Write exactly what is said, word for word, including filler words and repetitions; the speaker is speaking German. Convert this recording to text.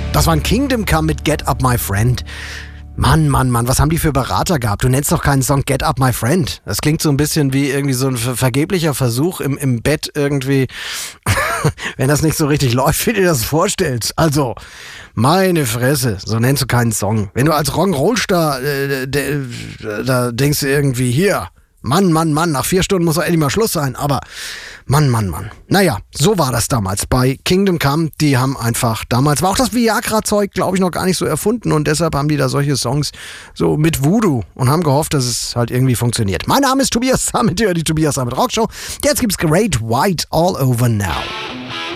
Das war ein Kingdom Come mit Get Up My Friend. Mann, Mann, Mann, was haben die für Berater gehabt? Du nennst doch keinen Song Get Up My Friend. Das klingt so ein bisschen wie irgendwie so ein ver- vergeblicher Versuch im, im Bett irgendwie, wenn das nicht so richtig läuft, wie du dir das vorstellst. Also, meine Fresse, so nennst du keinen Song. Wenn du als Rock'n'Roll-Star, äh, de, da denkst du irgendwie, hier, Mann, Mann, Mann, nach vier Stunden muss doch endlich mal Schluss sein, aber Mann, Mann, Mann. Naja, so war das damals bei Kingdom Come. Die haben einfach, damals war auch das Viagra-Zeug, glaube ich, noch gar nicht so erfunden und deshalb haben die da solche Songs so mit Voodoo und haben gehofft, dass es halt irgendwie funktioniert. Mein Name ist Tobias Sammet, die Tobias Sammet Rockshow. Jetzt gibt's Great White All Over Now.